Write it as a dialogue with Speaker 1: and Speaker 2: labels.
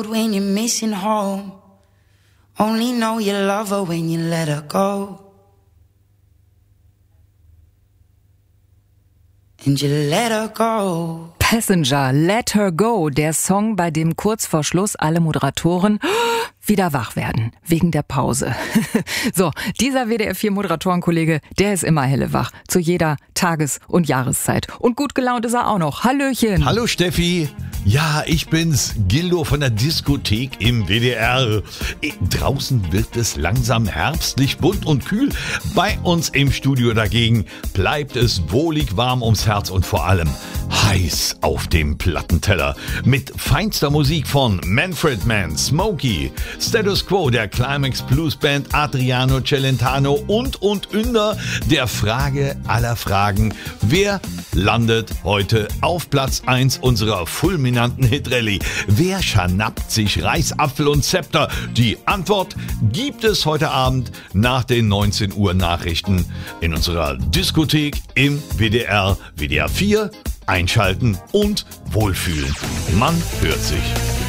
Speaker 1: road when you're missing home. Only know you love her when you let her go. And you let her go.
Speaker 2: Passenger, Let Her Go, der Song, bei dem kurz vor Schluss alle Moderatoren wieder wach werden, wegen der Pause. So, dieser WDR4-Moderatorenkollege, der ist immer hellewach, zu jeder Tages- und Jahreszeit. Und gut gelaunt ist er auch noch. Hallöchen.
Speaker 3: Hallo Steffi. Ja, ich bin's, Gildo von der Diskothek im WDR. Draußen wird es langsam herbstlich, bunt und kühl. Bei uns im Studio dagegen bleibt es wohlig warm ums Herz und vor allem heiß auf dem Plattenteller. Mit feinster Musik von Manfred Mann, Smokey, Status Quo, der Climax Blues Band, Adriano Celentano und Ünder, der Frage aller Fragen. Wer landet heute auf Platz 1 unserer fulminanten Hitrallye? Wer schnappt sich Reisapfel und Zepter? Die Antwort gibt es heute Abend nach den 19 Uhr Nachrichten in unserer Diskothek im WDR, WDR 4. Einschalten und wohlfühlen. Man hört sich.